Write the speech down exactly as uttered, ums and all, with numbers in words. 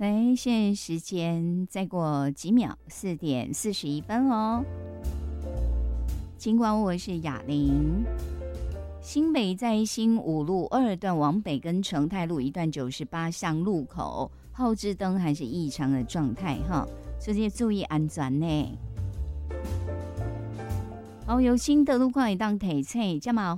来，现在时间再过几秒，四点四十一分哦。尽管我是雅玲，新北在新五路二段往北跟成泰路一段九十八巷路口，后置灯还是异常的状态哈，所以注意安全呢。哦，由新德路快当提醒，这么